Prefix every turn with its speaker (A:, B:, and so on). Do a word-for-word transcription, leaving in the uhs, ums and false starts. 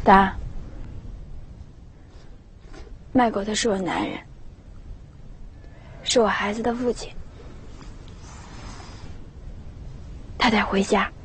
A: 达，卖狗的是我男人，是我孩子的父亲，他得回家。